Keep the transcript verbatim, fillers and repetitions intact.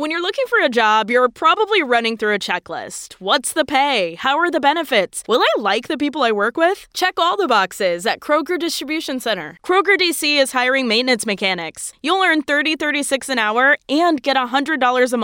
When you're looking for a job, you're probably running through a checklist. What's the pay? How are the benefits? Will I like the people I work with? Check all the boxes at Kroger Distribution Center. Kroger D C is hiring maintenance mechanics. You'll earn thirty dollars and thirty-six cents an hour and get one hundred dollars a month